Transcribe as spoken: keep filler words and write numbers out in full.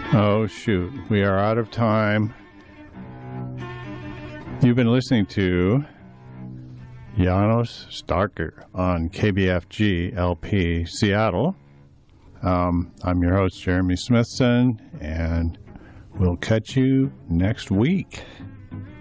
Oh, shoot. We are out of time. You've been listening to Janos Starker on K B F G L P Seattle. Um, I'm your host, Jeremy Smithson, and we'll catch you next week.